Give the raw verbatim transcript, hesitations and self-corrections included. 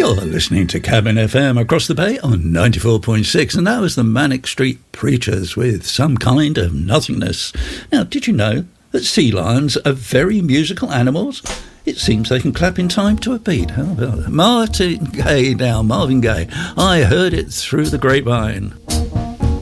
You're listening to Cabin F M across the bay on ninety-four point six, and that was the Manic Street Preachers with Some Kind of Nothingness. Now, did you know that sea lions are very musical animals? It seems they can clap in time to a beat. How about that? Martin Gaye now, Marvin Gaye. I heard it through the grapevine.